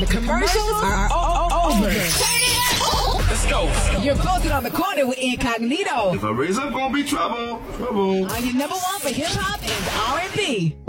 commercials are over. Let's go. You're posted on the corner with Incognito. If I raise up, gonna be trouble. Trouble. All you number one for hip hop and R&B.